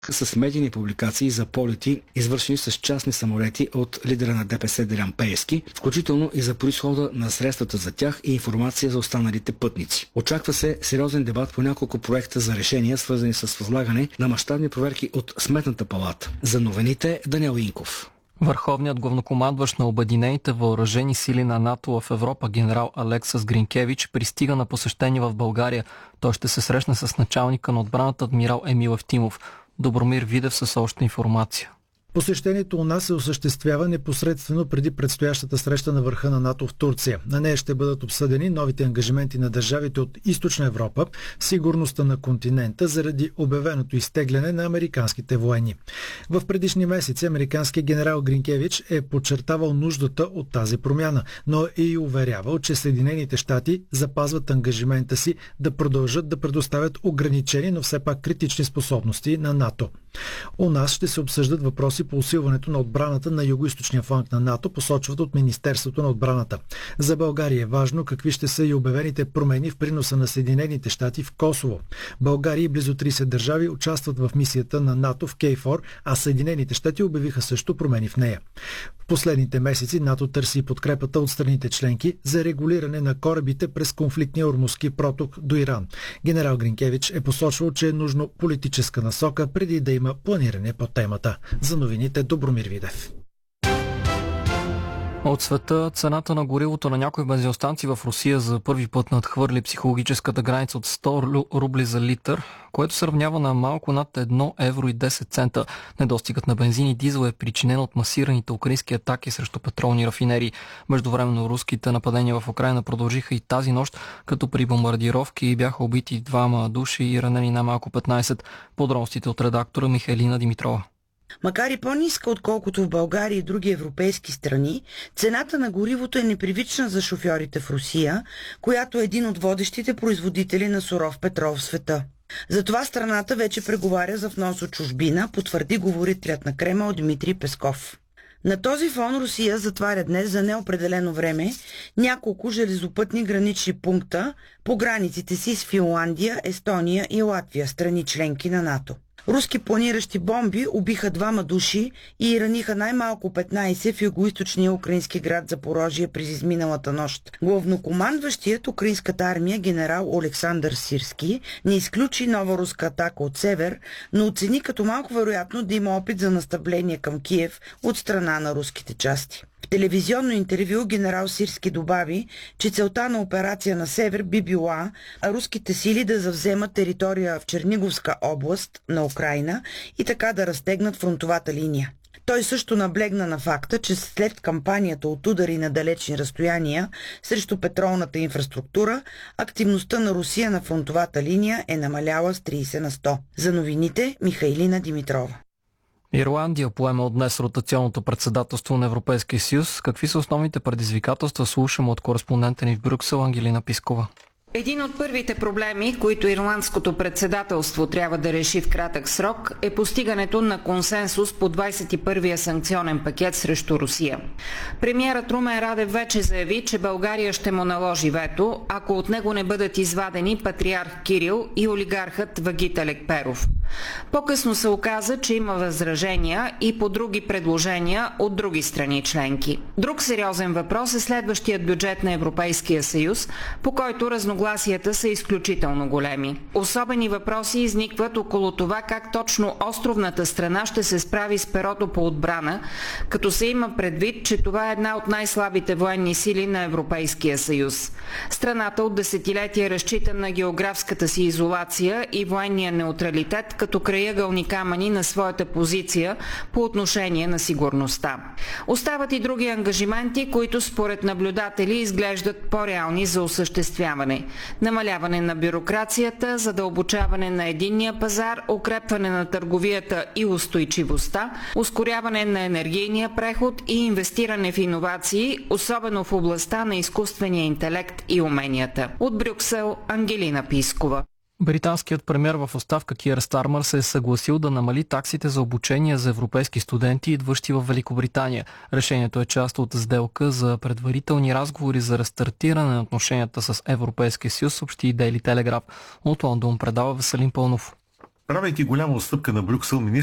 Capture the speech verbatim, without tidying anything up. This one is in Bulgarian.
с медийни публикации за полети, извършени с частни самолети от лидера на ДПС Делян Пеевски, включително и за произхода на средствата за тях и информация за останалите пътници. Очаква се сериозен дебат по няколко проекта за решения, свързани с възлагане на мащабни проверки от Сметната палата. За новините Даниел Инков. Върховният главнокомандващ на Обединените въоръжени сили на НАТО в Европа генерал Алексас Гринкевич пристига на посещение в България. Той ще се срещне с началника на отбраната адмирал Емил Евтимов. Добромир Видев със още информация. Посещението у нас се осъществява непосредствено преди предстоящата среща на върха на НАТО в Турция. На нея ще бъдат обсъдени новите ангажименти на държавите от Източна Европа, сигурността на континента заради обявеното изтегляне на американските военни. В предишни месеци американският генерал Гринкевич е подчертавал нуждата от тази промяна, но е и уверявал, че Съединените щати запазват ангажимента си да продължат да предоставят ограничени, но все пак критични способности на НАТО. У нас ще се обсъждат въпроси по усилването на отбраната на югоизточния фланг на НАТО, посочват от Министерството на отбраната. За България е важно какви ще са и обявените промени в приноса на Съединените щати в Косово. България и близо тридесет държави участват в мисията на НАТО в Кейфор, а Съединените щати обявиха също промени в нея. В последните месеци НАТО търси подкрепата от страните членки за регулиране на корабите през конфликтния Ормузски проток до Иран. Генерал Гринкевич е посочвал, че е нужно политическа насока преди да има планиране по темата. За новините Добромир Видев. От света цената на горивото на някои бензиностанции в Русия за първи път надхвърли психологическата граница от сто рубли за литър, което се равнява на малко над едно евро и десет цента. Недостигът на бензин и дизел е причинен от масираните украински атаки срещу петролни рафинерии. Междувременно руските нападения в Украйна продължиха и тази нощ, като при бомбардировки бяха убити двама души и ранени най-малко петнайсет. Подробностите от редактора Михайлина Димитрова. Макар и по-ниска, отколкото в България и други европейски страни, цената на горивото е непривична за шофьорите в Русия, която е един от водещите производители на суров петрол в света. Затова страната вече преговаря за внос от чужбина, потвърди говорителят на Кремъл Дмитрий Песков. На този фон Русия затваря днес за неопределено време няколко железопътни гранични пункта по границите си с Финландия, Естония и Латвия, страни членки на НАТО. Руски планиращи бомби убиха двама души и раниха най-малко петнайсет в югоизточния украински град Запорожие през изминалата нощ. Главнокомандващият украинската армия генерал Олександър Сирски не изключи нова руска атака от север, но оцени като малко вероятно да има опит за настъпление към Киев от страна на руските части. В телевизионно интервю генерал Сирски добави, че целта на операция на север би била руските сили да завземат територия в Черниговска област на Украйна и така да разтегнат фронтовата линия. Той също наблегна на факта, че след кампанията от удари на далечни разстояния срещу петролната инфраструктура, активността на Русия на фронтовата линия е намаляла с трийсет на сто. За новините Михайлина Димитрова. Ирландия поема от днес ротационното председателство на Европейския съюз. Какви са основните предизвикателства, слушаме от кореспондента ни в Брюксел Ангелина Пискова. Един от първите проблеми, които ирландското председателство трябва да реши в кратък срок, е постигането на консенсус по двайсет и първия санкционен пакет срещу Русия. Премиерът Румен Радев вече заяви, че България ще му наложи вето, ако от него не бъдат извадени патриарх Кирил и олигархът Вагит Алекперов. По-късно се оказа, че има възражения и по други предложения от други страни членки. Друг сериозен въпрос е следващият бюджет на Европейския съюз, по който разногласията са изключително големи. Особени въпроси изникват около това как точно островната страна ще се справи с перото по отбрана, като се има предвид, че това е една от най-слабите военни сили на Европейския съюз. Страната от десетилетия разчита на географската си изолация и военния неутралитет като краягълни камъни на своята позиция по отношение на сигурността. Остават и други ангажименти, които според наблюдатели изглеждат по-реални за осъществяване. Намаляване на бюрокрацията, задълбочаване на единния пазар, укрепване на търговията и устойчивостта, ускоряване на енергийния преход и инвестиране в иновации, особено в областта на изкуствения интелект и уменията. От Брюксел Ангелина Пискова. Британският премиер в оставка Киер Стармър се е съгласил да намали таксите за обучение за европейски студенти, идващи в Великобритания. Решението е част от сделка за предварителни разговори за рестартиране на отношенията с Европейския съюз, съобщи Дейли Телеграф. От Лондон предава Веселин Пълнов. Правейки голяма отстъпка на Брюксел,